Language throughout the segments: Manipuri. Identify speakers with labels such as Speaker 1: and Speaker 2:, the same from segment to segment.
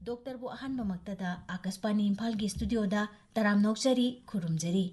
Speaker 1: Doctor Bu Ahan Mamaktada Akaspani Impalgi Studio da Taram Nokjari Kurumjari.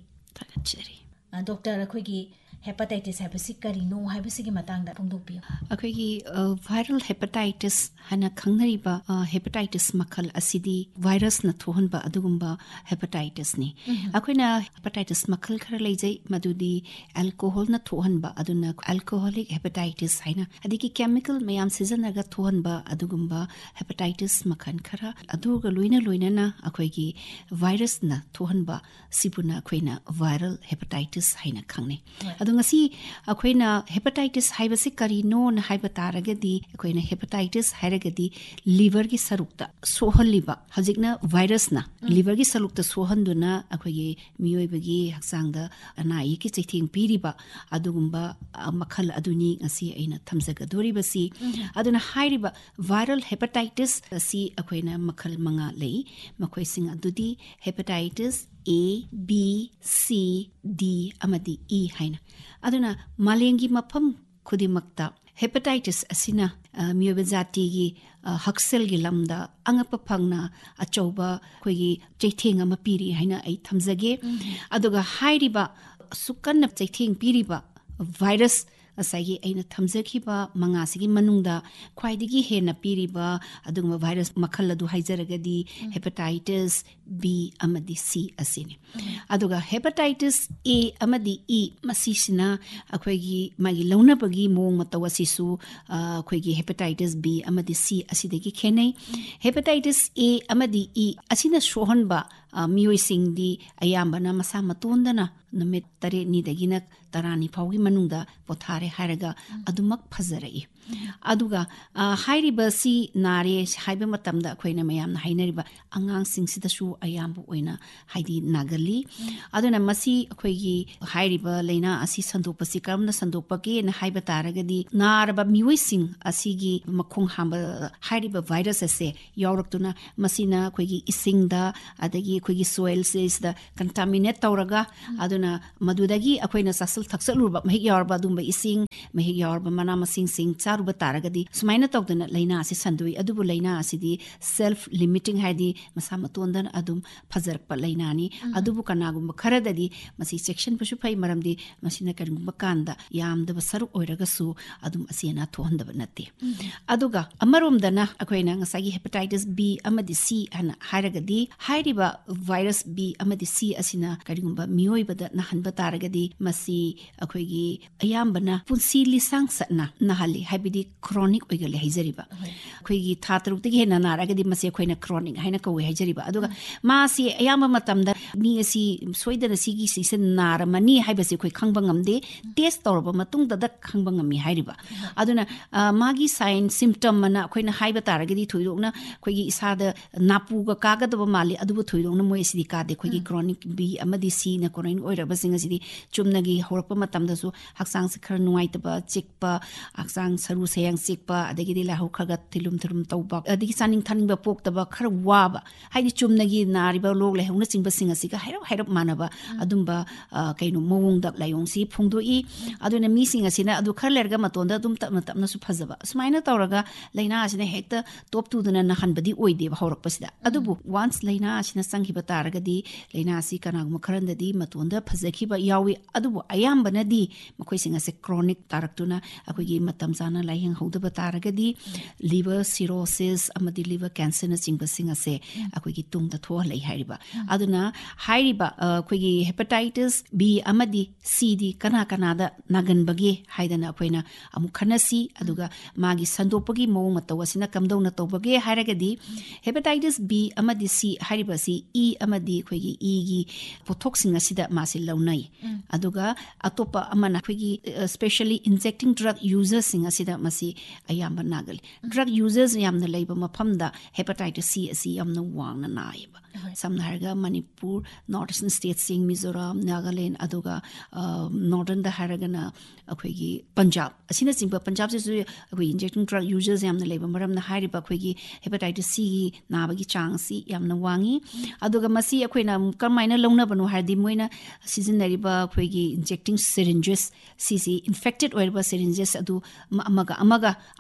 Speaker 1: Doctor Akwigi hepatitis habisi no habisi matang da pungdupi.
Speaker 2: Akwigi viral hepatitis hana khangnariba hepatitis makal asidi virus na thohanba adugumba hepatitis ni. Akwina hepatitis makal khara leijai madudi alcohol na thohanba aduna alcoholic hepatitis haina adiki chemical mayam seasanaga thohanba adugumba hepatitis makhan khara aduga loina na akwigi virus na thohanba sibuna akwina viral hepatitis haina khangne. Ngasi akoina hepatitis haibasi karino na haibataragadi akoina hepatitis hairagadi liver gi sarukta sohaliba hajikna virus na liver gi sarukta sohanduna akoigi miyoibagi haksangda anai ki chithing piriba adugumba makhal aduni ngasi aina thamjagadoribasi aduna hairiba viral hepatitis si akoina makhal manga lei makoising adudi hepatitis A, B, C, D amadi E haina. Aduna malengi mapam kudimakta hepatitis asina miyobazati gi haksel gi lamda angapa phangna achauba khoigi chaitheng ama piri haina ai thamjage aduga hairiba sukanna chaitheng piriba virus asagi aina thamjakhiba mangasigi manungda khwaidigi hena piriba adungma virus makhal adu haijaragadi hepatitis B amadi C asini aduga hepatitis A amadi E masisina akhwegi magi launabagi mong matawasisu akhwegi hepatitis B amadi C asidagi khenai hepatitis A amadi E asina shohanba miyoisingdi ayambana masa matondana numit tare ni dagina tarani phawgi manungda pothare haraga adumak phajarai aduga hairiba si nare haiba matamda khoina mayamna hainariba angang singsida su ayambu oina haidi nagali aduna masi khoigi hairiba leina asi sandopasi karamna sandopake na haiba taragadi naraba miyoising asigi makhong hamba hairiba virus ase yauraktuna masina khoigi isingda adagi khoigi soil says da contaminate tawraga aduna madudagi akoina sasal thaksaluba mahik yarba dumba ising mahik yarba mana masing sing charuba taragadi sumaina tawdana leina asi sandui adubu leina asidi self limiting haidi masa matondan adum phajarpa leina ni adubu kanagum kharadadi masi section pashu phai maramdi masina kargum kanda yamda saruk oiraga su adum asiana thohandaba natte aduga amaromdana akoina ngasagi hepatitis B amadi C ana haragadi hairiba virus B amadi C asina karigumba miyoibada nahanba taragadi masi akoigi ayambana punsi lisang satna nahali habidi chronic oigale haijariba akoigi thatrukti hena naragadi masi akoina chronic haina kawe haijariba aduga masi ayamba matamda mi asi soidana sigi season naramani haibasi koi khangba ngamde test tawraba matungda da khangba ngami hairiba aduna magi sign symptom mana akoina haiba taragadi thoidokna akoigi isada napuga kagadaba mali adubu thoidokna moi sidi kade akoigi chronic B amadi C na chronic oiraba singasidi chumnagi horpa matamda su haksang se khar nuaitaba chikpa haksang saru sayang chikpa adagi la ho khaga tilum thirum tawba adigi saning thaningba poktaba khar waba haidi chumnagi nariba log le hona chingba singasiga hairap manaba adumba kaino mawongda layong si phungdoi aduna mi singasina adu khar lerga matonda dum tapna su phajaba sumaina tawraga leina asina hekta top tu duna na hanbadi oide ba horakpasida adubu once leina asina sanghiba taragadi leina asi kanagum kharandadi matonda phajakhiba yawi adubu ayambanadi makhoi singase chronic taraktuna akoigi matam jana laiheng hodaba taragadi liver cirrhosis amadi liver cancer na chingba singase akoigi tungda tho lai hairiba aduna hairiba akoigi hepatitis B amadi C di kana da naganbagi haidana akoina amu khanasi aduga magi sandopagi mo matawasina kamdona tawbage hairagadi hepatitis B amadi C hairiba si E amadi akoigi E gi pothok singasida masi launai aduga atopa amana akoigi especially injecting drug users singasida masi ayamba nagal drug users yamna leiba mafamda hepatitis C asi yamna wangna naiba samna harga manipur northern states sing mizoram nagaland aduga northern da haragana akoigi punjab asina singba punjab se akoi injecting drug users yamna leiba maramna hairiba akoigi hepatitis C nabagi chance si yamna wangi aduga masi akoina karmaina launa banu hardi moina seasonariba akoigi injecting syringes CC infected oirba syringes adu amaga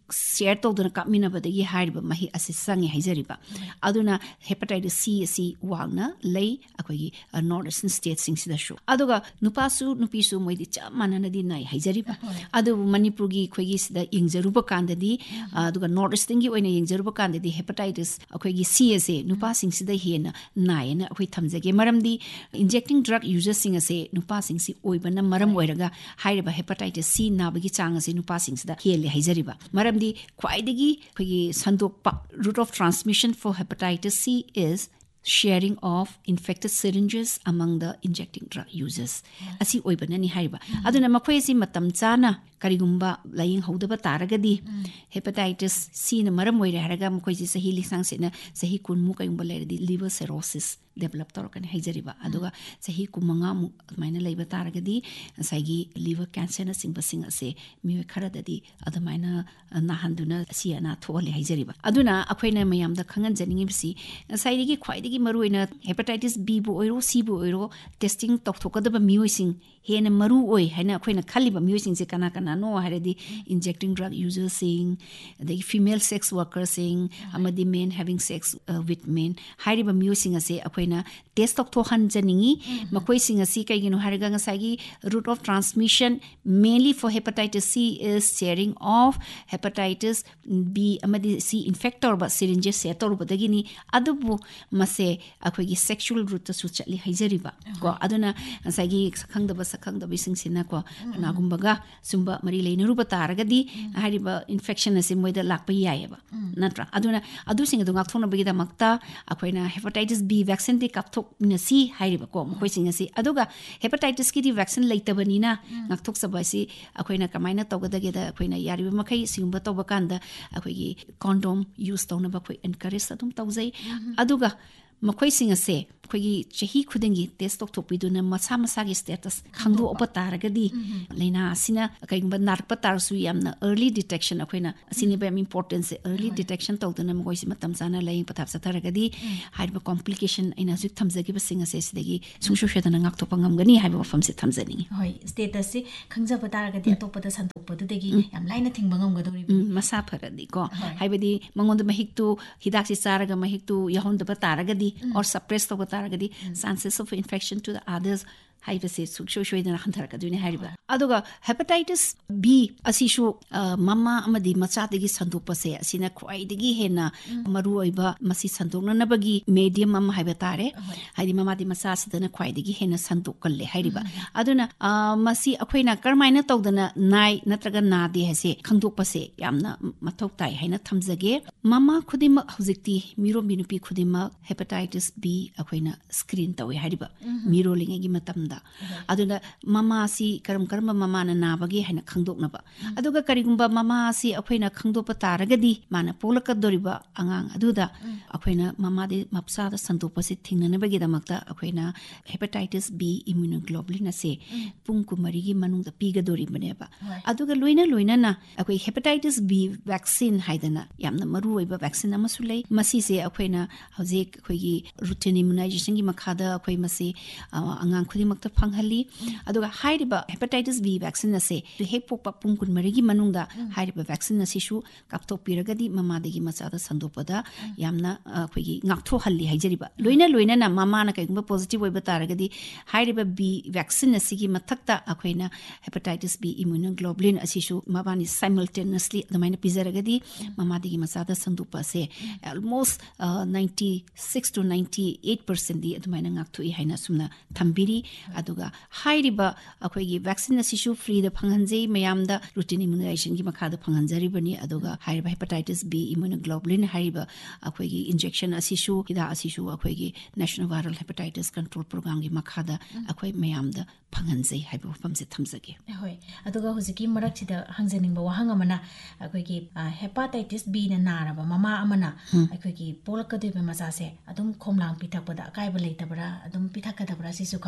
Speaker 2: share tawduna kapminabadagi hariba mahi asi sangi haijariba aduna hepatitis C asi wangna lei akogi north eastern states sing sida shu aduga nupasu nupisu moidi cha manana di nai haijariba adu manipur gi khogi sida yengjaruba kandadi aduga north eastern gi oina yengjaruba kandadi hepatitis akogi C ase nupa sing sida hena nai na akoi thamjage maramdi injecting drug users sing ase nupa sing si oibana maram oiraga hairiba hepatitis C nabagi chang ase nupa sing sida hele haijariba maramdi khwaidagi khogi sandokpa route of transmission for hepatitis C is sharing of infected syringes among the injecting drug users asi oibanani haiba aduna makhoi si matam chana karigumba laying hodaba taragadi hepatitis C na maram oire haraga makhoi si sahi lisang sena sahi kunmu kayumba lerdi liver cirrhosis develop torkani haijariba aduga sahi kumanga mu maina leiba taragadi saigi liver cancer na singba sing ase miwe kharadadi adamaina nahanduna si ana thole haijariba aduna akhoina mayamda khangan janingi bisi saigi khwaidagi maruina hepatitis B bu oiro C bu oiro testing tokthokadaba miwising hena maru oi haina akhoina khaliba miwising je kana kana no haredi injecting drug users sing the female sex workers sing amadi men having sex with men hariba miwising ase akhoina test tokhohan janingi makhoi sing asi kaigino hariga ngasagi route of transmission mainly for hepatitis C is sharing of hepatitis B amadi C infector ba syringes setor badagini adubu mase akhoigi sexual route su chatli haijariba ko aduna ngasagi sakhangda bising sina ko nagumbaga sumba mari leina ruba taragadi hariba infection ase moida lakpa yayeba natra aduna adu sing adu ngakthona bagi damakta akhoina hepatitis B vaccine di kapthok nasi hariba ko mkhoi sing ase aduga hepatitis ki di vaccine leitabani na ngakthok sabasi akhoina kamaina tawgadage da akhoina yariba makai singba tawbakanda akhoigi condom use tawna ba khoi encourage adum tawjai aduga makhoi sing ase khoigi chahi khudengi test tok thopiduna masa masa gi status khangdo opataragadi leina asina kaigumba narpa tarsu yamna early detection akhoina asini ba importance early detection tawduna moisi matam sana laing pathap sataragadi haiba complication ina su thamjagi ba sing ase sidagi sungshu shedana ngak topa ngamgani haiba wafam se thamjani
Speaker 1: hoi status se khangja pataragadi atopada santokpada degi yam laina thingba ngamgadori
Speaker 2: masa pharadi ko haibadi mangonda mahiktu hidak si saraga mahiktu yahonda pataragadi or suppress to taragadi chances of infection to the others haibase suksho shoidana khantarakaduni hariba aduga hepatitis B asishu mama amadi machadagi sandopase asina khwaidagi hena maru oiba masi sandokna nabagi medium mama haibatare haidi mama di macha sidana khwaidagi hena sandokalle hariba aduna masi akhoina karmaina tawdana nai natraga nade hase khangdokpase yamna mathok tai haina thamjage mama khudima hujikti miro binupi khudima hepatitis B akhoina screen tawe hariba miro lingegi matamda aduna mama si karam mama na nabagi haina khangdoknaba aduga karigumba mama si akhoina khangdopa taragadi mana polaka doriba angang aduda akhoina mama de mapsa da santopa si thingnanabagi damakta akhoina hepatitis B immunoglobulin ase pungkumari gi manungda piga dori baneba aduga loina na akhoi hepatitis B vaccine haidana yamna maru oiba vaccine amasu lei masi se akhoina hojik akhoi routine immunization gi makhada akhoi masi angang khudi fanghali aduga hairiba hepatitis B vaccine ase hek pokpa pungkun marigi manungda hairiba vaccine ase shu kapto piragadi mama degi machada sandopada yamna khoigi ngaktho halli haijariba loina na mama na kaigumba positive oiba taragadi hairiba B vaccine ase gi mathakta akhoina hepatitis B immunoglobulin ase shu mabani simultaneously adamaina pizaragadi mama degi machada sandopa ase almost 96 to 98% di adamaina ngakthoi haina sumna thambiri aduga hairiba akoigi vaccine asisu free da phanghanjei mayamda routine immunization gi makhada phanghanjari bani aduga hairiba hepatitis B immunoglobulin hairiba akoigi injection asisu hida asisu akoigi national viral hepatitis control program gi makhada akoi mayamda phanghanjei haiba famse thamjage
Speaker 1: hoi aduga hujiki marak chida hangjaningba wahang amana akoigi hepatitis B na naraba mama amana akoigi polakadoi macha se adum khomlang pithakpada kaiba leitabra adum pithakadabra sisu khamjage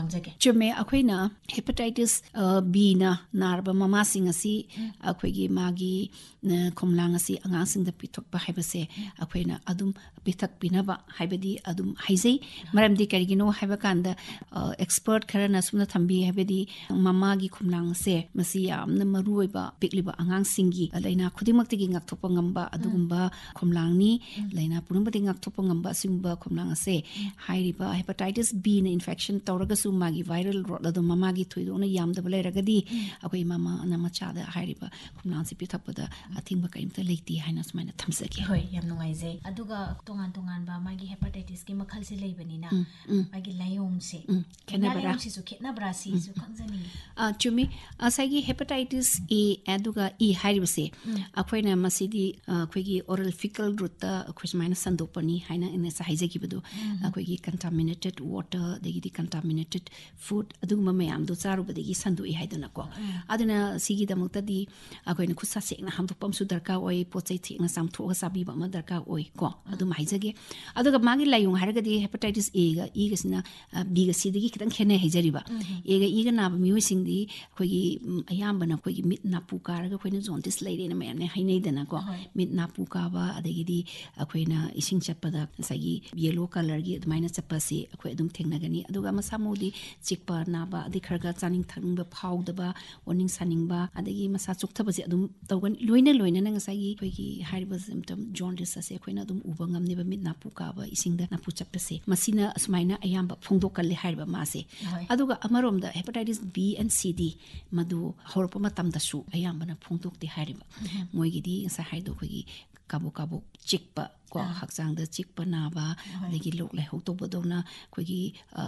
Speaker 2: chume akoina hepatitis B na narba mama sing asi akoigi magi khomlang asi angang sing da pitok ba haibase akoina adum pitak pinaba haibadi adum haizei maramdi karigino haiba kanda expert kharana sumna thambi haibadi mama gi khomlang se masi yamna maruiba pikliba angang singi laina khudimakti gi ngakthop ngamba adugumba khomlang ni laina punumati ngakthop ngamba singba khomlang ase hairiba hepatitis B na infection tawraga su magi viral rot adu mama gi thoidona yamda baleragadi akoi mama na machada hairiba khomlang si pithapda athingba kaimta leiti haina sumaina thamsagi
Speaker 1: hoi yam nungaise aduga tongan tongan ba magi hepatitis ki makhal se leibani na magi layong se
Speaker 2: khenabara
Speaker 1: si su khenabra si su khangzani
Speaker 2: chumi asagi hepatitis A aduga E hairibase akoina masidi akoigi oral fecal route ta akoismaina sandopani haina ina sa haijagi budu akoigi contaminated water degi contaminated food aduguma mayam do charu badegi sandu I haidana ko aduna sigi damukta di akoina khusa sekna hamdopam su darka oi pochai thikna samtho ga sabi ba ma darka oi ko aduma haijage aduga magi layung haragadi hepatitis A ga E ga sina B ga C degi kitang khene haijariba A ga E ga na miwi singdi akoigi ayambana akoigi mit napu karaga akoina jaundice leirena mayamne hainaidana ko mit napu ka ba adegi akoina ising chapada sagi yellow color gi admaina chapase akoi adum thengnagani aduga masamudi chikpa naba adi kharga chaning thangba phawdaba warning saningba adegi masa chukthaba adum tawgan loina nang sagi akoigi hariba symptom jaundice ase akoina adum uba ngamneba mit napu ka ba isingda napu chapase masina asmaina ayamba phongdokalle hariba mase aduga amaromda hepatitis B and C D madu horpa matamda su ayambana phongdokti hariba moigidi sa haido akoigi kabu chikpa ko haksang da chikpa naba legi lok lai hok tobodona koigi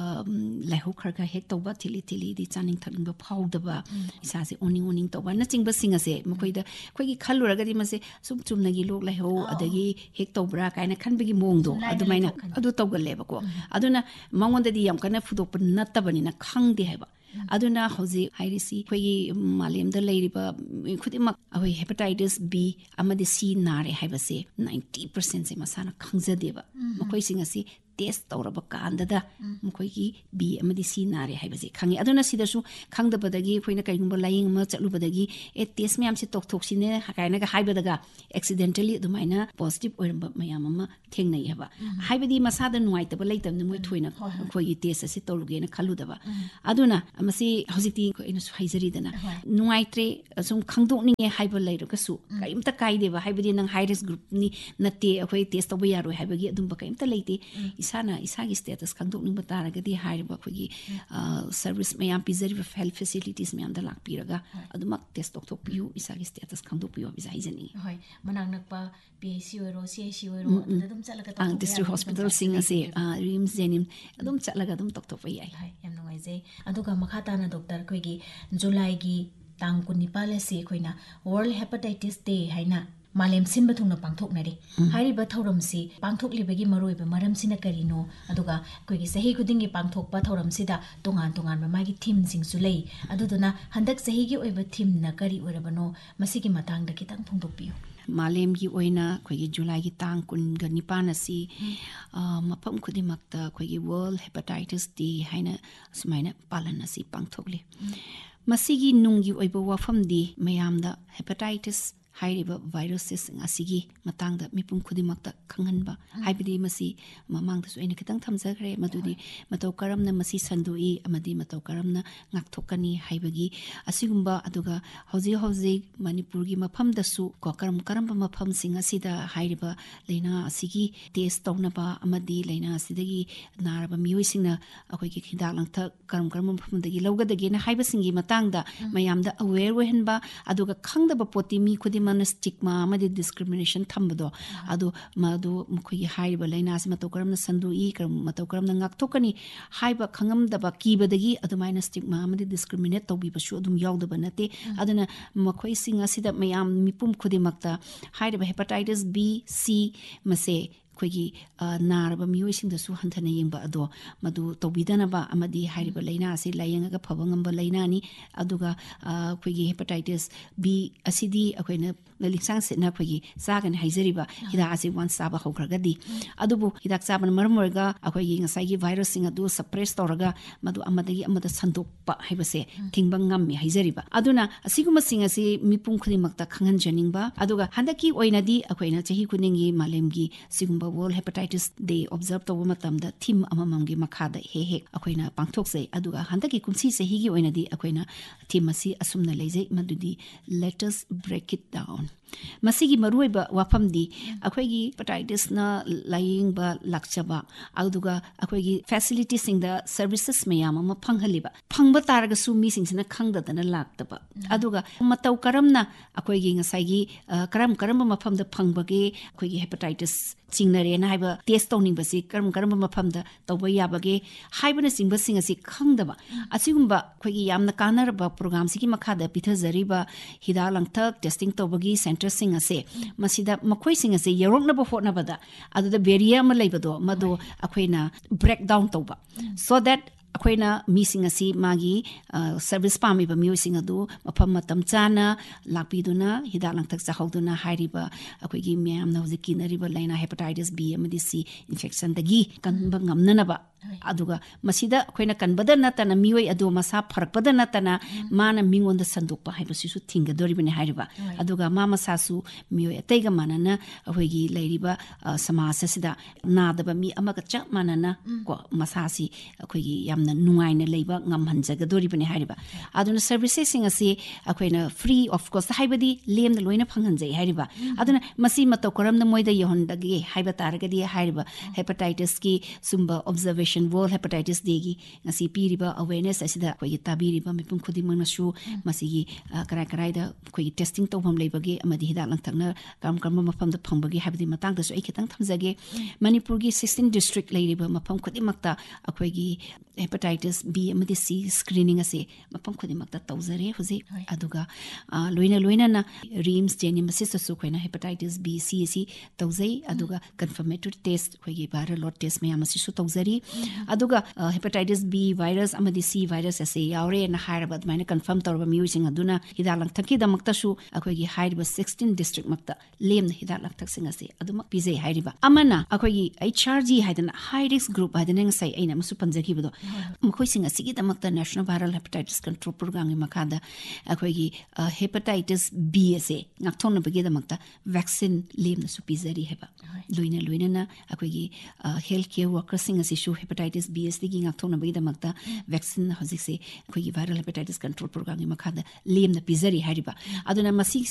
Speaker 2: lai hok kharga hek toba thili di chaning thalingba phawdaba isa se oning toba na chingba singa se mokoida koigi khaluraga di mase sum chumnagi lok lai ho adagi hek tobra kaina khanbigi mongdo adumaina adu tawgaleba ko aduna mangonda di yam kana fudok natabani na khangde haiba aduna hoji hairisi koigi malemda leiriba khudimak awai hepatitis B amadi C nare haibase 90% se masana khangzadeba mokoi singasi test tawraba kandada mokoi B amadi C nare haibase khangi aduna sidasu khangdabadagi khoina kaigumba laying ma chalubadagi e test mayam se toktoksine hakaina ga haibadaga accidentally adumaina positive oiramba mayam ama thengnai haba haibadi masada nuaitaba leitamne moi thoina khoigi test ase tawlugena khaludaba aduna amasi hojiti ko ina su haijaridana nuaitre sum khangdokninge haiba leirugasu kaimta kaideba haibadi nang high risk group ni natte akhoi test tawba yaroi haibagi adumba kaimta leite isana isagi status khangdokningba taragadi haiba khoigi service mayam pizariba health facilities mayam da lakpiraga adumak test tokpiu isagi status khangdokpiu bizaijani
Speaker 1: hoi manang nakpa PAC oiro CIC oiro adum chalaga to
Speaker 2: district hospital sing ase rims jenim adum chalaga adum toktopa yai
Speaker 1: yam nungaise aduga makhata na doctor koigi July gi tang 19 ase koina World Hepatitis Day haina malem sinba thungna pangthoknari hairiba thauramsi pangthoklibagi maroiba maramsina karino aduga koigi sahi kudingi pangthokpa thauramsida tongan magi theme singsu lei aduduna handak sahi gi oiba theme na kari orabano masigi matangda kitang phongdokpiyo
Speaker 2: malem gi oina koigi July gi tang 19 asi mapam khudimakta koigi World Hepatitis Day haina sumaina palan asi pangthokli masigi nunggi oiba wafam di mayamda hepatitis hairiba viruses asigi matangda mipum khudimakta khanghanba haibidi masi mamangda su ina kitang thamjagre madudi matau karamna masi sandui amadi matau karamna ngakthokani haibagi asigumba aduga hoji manipur gi mafamda su ko karamba mafam sing asida hairiba leina asigi test tawnaba amadi leina asidagi naraba mioi singna akoi gi khidang langtha karam mafamdagi lawgadagi na haiba singi matangda mayamda aware wehenba aduga khangdaba poti mi khudima stigma amadi discrimination thambado adu madu mukhi haiba laina asima to karamna sandu I karam mato karamna ngakthokani haiba khangamdaba kibadagi adumaina stigma amadi discriminate tobi basu adum yawdaba nate aduna makhoi singa sida mayam mipum khudimakta haiba hepatitis B C mase ꯑꯩꯈꯣꯏꯒꯤ ꯅꯥꯔꯕ ꯃꯤꯑꯣꯏꯁꯤꯡꯗꯁꯨ ꯍꯟꯊꯅ ꯌꯦꯡꯕ ꯑꯗꯣ ꯃꯗꯨ ꯇꯧꯕꯤꯗꯅꯕ ꯑꯃꯗꯤ ꯍꯥꯏꯔꯤꯕ ꯂꯥꯏꯅꯥ ꯑꯁꯤ ꯂꯥꯌꯦꯡꯉꯒ ꯐꯕ ꯉꯝꯕ ꯂꯥꯏꯅꯥꯅꯤ ꯑꯗꯨꯒ ꯑꯩꯈꯣꯏꯒꯤ ꯍꯦꯄꯥꯇꯥꯏꯇꯤꯁ B ꯑꯁꯤꯗꯤ ꯑꯩꯈꯣꯏꯅ ꯂꯤꯛꯆꯥꯡ ꯁꯤꯠꯅ ꯑꯩꯈꯣꯏꯒꯤ ꯆꯥꯒꯅꯤ ꯍꯥꯏꯖꯔꯤꯕ ꯍꯤꯗꯥꯛ ꯑꯁꯤ ꯋꯥꯟꯁ ꯆꯥꯕ ꯍꯧꯈ꯭ꯔꯒꯗꯤ ꯑꯗꯨꯕꯨ ꯍꯤꯗꯥꯛ ꯆꯥꯕꯅ ꯃꯔꯝ ꯑꯣꯏꯔꯒ ꯑꯩꯈꯣꯏꯒꯤ ꯉꯁꯥꯏꯒꯤ ꯚꯥꯏꯔꯁꯁꯤꯡ ꯑꯗꯨ ꯁꯄ꯭ꯔꯦꯁ ꯇꯧꯔꯒ ꯃꯗꯨ ꯑꯃꯗꯒꯤ ꯑꯃꯗ ꯁꯟꯗꯣꯛꯄ ꯍꯥꯏꯕꯁꯦ ꯊꯤꯡꯕ ꯉꯝꯃꯤ ꯍꯥꯏꯖꯔꯤꯕ ꯑꯗꯨꯅ ꯑꯁꯤꯒꯨꯝꯕꯁꯤꯡ ꯑꯁꯤ ꯃꯤꯄꯨꯝ ꯈꯨꯗꯤꯡꯃꯛꯇ ꯈꯪꯍꯟꯖꯅꯤꯡꯕ ꯑꯗꯨꯒ ꯍꯟꯗꯛꯀꯤ ꯑꯣꯏꯅꯗꯤ ꯑꯩꯈꯣꯏꯅ ꯆꯍꯤ ꯈꯨꯗꯤꯡꯒꯤ ꯃꯥꯂꯦꯝꯒꯤ ꯁꯤꯒꯨꯝꯕ ꯋꯥꯔꯜ ꯍꯦꯄꯥꯇꯥꯏꯇꯤꯁ ꯗꯦ ꯑꯣꯕꯖꯔꯕ ꯇꯧꯕ ꯃꯇꯝꯗ ꯊꯤꯝ ꯑꯃꯃꯝꯒꯤ ꯃꯈꯥꯗ ꯍꯦꯛ ꯑꯩꯈꯣꯏꯅ ꯄꯥꯡꯊꯣꯛꯆꯩ ꯑꯗꯨꯒ ꯍꯟꯗꯛꯀꯤ ꯀꯨꯝꯁꯤ ꯆꯍꯤꯒꯤ ꯑꯣꯏꯅꯗꯤ ꯑꯩꯈꯣꯏꯅ ꯊꯤꯝ ꯑꯁꯤ ꯑꯁꯨꯝꯅ ꯂꯩꯖꯩ ꯃꯗꯨꯗꯤ ꯂꯦꯇꯁ ꯕ꯭ꯔꯦꯛ ꯏꯠ ꯗꯥꯎꯟ ꯃꯁꯤꯒꯤ ꯃꯔꯨꯑꯣꯏꯕ ꯋꯥꯐꯝꯗꯤ ꯑꯩꯈꯣꯏꯒꯤ ꯍꯦꯄꯥꯇꯥꯏꯇꯤꯁꯅ ꯂꯥꯌꯦꯡꯕ ꯂꯥꯛꯆꯕ ꯑꯗꯨꯒ ꯑꯩꯈꯣꯏꯒꯤ ꯐꯦꯁꯤꯂꯤꯇꯤꯁꯤꯡꯗ ꯁꯔꯚꯤꯁꯦꯁ ꯃꯌꯥꯝ ꯑꯃ ꯐꯪꯍꯜꯂꯤꯕ ꯐꯪꯕ ꯇꯥꯔꯒꯁꯨ ꯃꯤꯁꯤꯡꯁꯤꯅ ꯈꯪꯗꯗꯅ ꯂꯥꯛꯇꯕ ꯑꯗꯨꯒ ꯃꯇꯧ ꯀꯔꯝꯅ ꯑꯩꯈꯣꯏꯒꯤ ꯉꯁꯥꯏꯒꯤ ꯀꯔꯝꯕ ꯃꯐꯝꯗ ꯐꯪꯕꯒꯦ ꯑꯩꯈꯣꯏꯒꯤ ꯍꯦꯄꯥꯇꯥꯏꯇꯤꯁ ꯆꯤꯡꯅꯔꯦꯅ ꯍꯥꯏꯕ ꯇꯦꯁ ꯇꯧꯅꯤꯡꯕꯁꯤ ꯀꯔꯝꯕ ꯃꯐꯝꯗ ꯇꯧꯕ ꯌꯥꯕꯒꯦ ꯍꯥꯏꯕꯅꯆꯤꯡꯕꯁꯤꯡ ꯑꯁꯤ ꯈꯪꯗꯕ ꯑꯁꯤꯒꯨꯝꯕ ꯑꯩꯈꯣꯏꯒꯤ ꯌꯥꯝꯅ ꯀꯥꯟꯅꯔꯕ ꯄ꯭ꯔꯣꯒ꯭ꯔꯥꯝꯁꯤꯒꯤ ꯃꯈꯥꯗ ꯄꯤꯊꯖꯔꯤꯕ ꯍꯤꯗꯥꯛ ꯂꯥꯡꯊꯛ ꯇꯦꯁꯇꯤꯡ ꯇꯧꯕꯒꯤ ꯁꯦꯟꯇꯔꯁꯤꯡ ꯑꯁꯦ ꯃꯁꯤꯗ ꯃꯈꯣꯏꯁꯤꯡ ꯑꯁꯦ ꯌꯧꯔꯛꯅꯕ ꯍꯣꯠꯅꯕꯗ ꯑꯗꯨꯗ ꯕꯦꯔꯤꯌꯔ ꯑꯃ ꯂꯩꯕꯗꯣ ꯃꯗꯨ ꯑꯩꯈꯣꯏꯅ ꯕ꯭ꯔꯦꯛ ꯗꯥꯎꯟ ꯇꯧꯕ ꯁꯣ ꯗꯦꯠ ꯑꯩꯈꯣꯏꯅ ꯃꯤꯁꯤꯡ ꯑꯁꯤ ꯃꯥꯒꯤ ꯁꯔꯚꯤꯁ ꯄꯥꯝꯃꯤꯕ ꯃꯤꯑꯣꯏꯁꯤꯡ ꯑꯗꯨ ꯃꯐꯝ ꯃꯇꯝ ꯆꯥꯅ ꯂꯥꯛꯄꯤꯗꯨꯅ ꯍꯤꯗꯥꯛ ꯂꯥꯡꯊꯛ ꯆꯥꯍꯧꯗꯨꯅ ꯍꯥꯏꯔꯤꯕ ꯑꯩꯈꯣꯏꯒꯤ ꯃꯌꯥꯝꯅ ꯍꯧꯖꯤꯛ ꯀꯤꯅꯔꯤꯕ ꯂꯥꯏꯅꯥ ꯍꯦꯄꯥꯇꯥꯏꯇꯤꯁ B ꯑꯃꯗꯤ C ꯏꯟꯐꯦꯛꯁꯟꯗꯒꯤ ꯀꯟꯕ ꯉꯝꯅꯅꯕ ꯑꯗꯨꯒ ꯃꯁꯤꯗ ꯑꯩꯈꯣꯏꯅ ꯀꯟꯕꯗ ꯅꯠꯇꯅ ꯃꯤꯑꯣꯏ ꯑꯗꯨ ꯃꯁꯥ ꯐꯔꯛꯄꯗ ꯅꯠꯇꯅ ꯃꯥꯅ ꯃꯤꯉꯣꯟꯗ ꯁꯟꯗꯣꯛꯄ ꯍꯥꯏꯕꯁꯤꯁꯨ ꯊꯤꯡꯒꯗꯧꯔꯤꯕꯅꯤ ꯍꯥꯏꯔꯤꯕ ꯑꯗꯨꯒ ꯃꯥ ꯃꯁꯥꯁꯨ ꯃꯤꯑꯣꯏ ꯑꯇꯩꯒ ꯃꯥꯟꯅꯅ ꯑꯩꯈꯣꯏꯒꯤ ꯂꯩꯔꯤꯕ ꯁꯃꯥꯖ ꯑꯁꯤꯗ ꯅꯥꯗꯕ ꯃꯤ ꯑꯃꯒ ꯆꯞ ꯃꯥꯟꯅꯅ ꯀꯣ ꯃꯁꯥꯁꯤ ꯑꯩꯈꯣꯏꯒꯤ ꯌꯥꯝꯅ ꯅꯨꯡꯉꯥꯏꯅ ꯂꯩꯕ ꯉꯝꯍꯟꯖꯒꯗꯧꯔꯤꯕꯅꯤ ꯍꯥꯏꯔꯤꯕ ꯑꯗꯨꯅ ꯁꯔꯚꯤꯁꯦꯁꯁꯤꯡ ꯑꯁꯤ ꯑꯩꯈꯣꯏꯅ ꯐ꯭ꯔꯤ ꯑꯣꯐ ꯀꯣꯁ ꯍꯥꯏꯕꯗꯤ ꯂꯦꯝꯅ ꯂꯣꯏꯅ ꯐꯪꯍꯟꯖꯩ ꯍꯥꯏꯔꯤꯕ ꯑꯗꯨꯅ ꯃꯁꯤ ꯃꯇꯧ ꯀꯔꯝꯅ ꯃꯣꯏꯗ ꯌꯧꯍꯟꯗꯒꯦ ꯍꯥꯏꯕ ꯇꯥꯔꯒꯗꯤ ꯍꯥꯏꯔꯤꯕ ꯍꯦꯄꯥꯇꯥꯏꯇꯤꯁꯀꯤ ꯁꯨꯝꯕ ꯑꯣꯕꯖꯔꯕꯦꯁꯟ ꯋꯥꯔꯜ ꯍꯦꯄꯥꯇꯥꯏꯇꯤꯁ ꯗꯦꯒꯤ ꯉꯁꯤ ꯄꯤꯔꯤꯕ ꯑꯋꯦꯔꯅꯦꯁ ꯑꯁꯤꯗ ꯑꯩꯈꯣꯏꯒꯤ ꯇꯥꯕꯤꯔꯤꯕ ꯃꯤꯄꯨꯝ ꯈꯨꯗꯤꯡꯃꯛꯅꯁꯨ ꯃꯁꯤꯒꯤ ꯀꯔꯥꯏꯗ ꯑꯩꯈꯣꯏꯒꯤ ꯇꯦꯁꯇꯤꯡ ꯇꯧꯐꯝ ꯂꯩꯕꯒꯦ ꯑꯃꯗꯤ ꯍꯤꯗꯥꯛ ꯂꯥꯡꯊꯛꯅ ꯀꯔꯝꯕ ꯃꯐꯝꯗ ꯐꯪꯕꯒꯦ ꯍꯥꯏꯕꯒꯤ ꯃꯇꯥꯡꯗꯁꯨ ꯑꯩ ꯈꯤꯇꯪ ꯊꯝꯖꯒꯦ ꯃꯅꯤꯄꯨꯔꯒꯤ 16 ꯗꯤꯁꯇ꯭ꯔꯤꯛ ꯂꯩꯔꯤꯕ ꯃꯐꯝ ꯈꯨꯗꯤꯡꯃꯛꯇ ꯑꯩꯈꯣꯏꯒꯤ ꯍꯦꯄꯥꯇꯥꯏꯇꯤꯁ B ꯑꯃꯗꯤ C ꯁ꯭ꯀ꯭ꯔꯤꯅꯤꯡ ꯑꯁꯤ ꯃꯐꯝ ꯈꯨꯗꯤꯡꯃꯛꯇ ꯇꯧꯖꯔꯦ ꯍꯧꯖꯤꯛ ꯑꯗꯨꯒ ꯂꯣꯏꯅꯅ ꯔꯤꯝꯁ ꯖꯦꯅꯤꯝ ꯑꯁꯤꯗꯁꯨ ꯑꯩꯈꯣꯏꯅ ꯍꯦꯄꯥꯇꯥꯏꯇꯤꯁ B C ꯑꯁꯤ ꯇꯧꯖꯩ ꯑꯗꯨꯒ ꯀꯟꯐꯔꯃꯦꯇꯔꯤ ꯇꯦꯁ ꯑꯩꯈꯣꯏꯒꯤ ꯚꯥꯏꯔꯜ ꯂꯣꯗ ꯇꯦꯁ ꯃꯌꯥꯝ ꯑꯁꯤꯁꯨ ꯇꯧꯖꯔꯤ ꯑꯗꯨꯒ ꯍꯦꯄꯥꯇꯥꯏꯇꯤꯁ B ꯚꯥꯏꯔꯁ ꯑꯃꯗꯤ C ꯚꯥꯏꯔꯁ ꯑꯁꯤ ꯌꯥꯎꯔꯦꯅ ꯍꯥꯏꯔꯕ ꯑꯗꯨꯃꯥꯏꯅ ꯀꯟꯐꯔꯝ ꯇꯧꯔꯕ ꯃꯤꯑꯣꯏꯁꯤꯡ ꯑꯗꯨꯅ ꯍꯤꯗꯥꯛ ꯂꯥꯡꯊꯛꯀꯤꯗꯃꯛꯇꯁꯨ ꯑꯩꯈꯣꯏꯒꯤ ꯍꯥꯏꯔꯤꯕ 16 ꯗꯤꯁꯇ꯭ꯔꯤꯛꯃꯛꯇ ꯂꯦꯝꯅ ꯍꯤꯗꯥꯛ ꯂꯥꯡꯊꯛꯁꯤꯡ ꯑꯁꯤ ꯑꯗꯨꯃꯛ ꯄꯤꯖꯩ ꯍꯥꯏꯔꯤꯕ ꯑꯃꯅ ꯑꯩꯈꯣꯏꯒꯤ HRG ꯍꯥꯏꯗꯅ ꯍꯥꯏ ꯔꯤꯁꯛ ꯒ꯭ꯔꯨꯞ ꯍꯥꯏꯗꯅ ꯉꯁꯥꯏ ꯑꯩꯅ ꯑꯃꯁꯨ ꯄꯟꯖꯈꯤꯕꯗꯣ ꯃꯈꯣꯏꯁꯤꯡ ꯑꯁꯤꯒꯤꯗꯃꯛꯇ ꯅꯦꯁꯅꯦꯜ ꯚꯥꯏꯔꯜ ꯍꯦꯄꯥꯇꯥꯏꯇꯤꯁ ꯀꯟꯇ꯭ꯔꯣꯜ ꯄ꯭ꯔꯣꯒ꯭ꯔꯥꯝꯒꯤ ꯃꯈꯥꯗ ꯑꯩꯈꯣꯏꯒꯤ ꯍꯦꯄꯥꯇꯥꯏꯇꯤꯁ B ꯑꯁꯦ ꯉꯥꯛꯊꯣꯛꯅꯕꯒꯤꯗꯃꯛꯇ ꯚꯦꯛꯁꯤꯟ ꯂꯦꯝꯅꯁꯨ ꯄꯤꯖꯔꯤ ꯍꯥꯏꯕ ꯂꯣꯏꯅꯅ ꯑꯩꯈꯣꯏꯒꯤ ꯍꯦꯜꯊ ꯀꯦꯌꯔ ꯋꯥꯔꯀꯔꯁꯤꯡ ꯑꯁꯤꯁꯨ ꯍꯦꯄꯥꯇꯥꯏꯇꯤꯁ B ꯑꯁꯤꯒꯤ ꯉꯥꯛꯊꯣꯛꯅꯕꯒꯤꯗꯃꯛꯇ ꯚꯦꯛꯁꯤꯟ ꯍꯧꯖꯤꯛꯁꯦ ꯑꯩꯈꯣꯏꯒꯤ ꯚꯥꯏꯔꯜ ꯍꯦꯄꯥꯇꯥꯏꯇꯤꯁ ꯀꯟꯇ꯭ꯔꯣꯜ ꯄ꯭ꯔꯣꯒ꯭ꯔꯥꯝꯒꯤ ꯃꯈꯥꯗ ꯂꯦꯝꯅ ꯄꯤꯖꯔꯤ ꯍꯥꯏꯔꯤꯕ ꯑꯗꯨꯅ ꯃꯁꯤ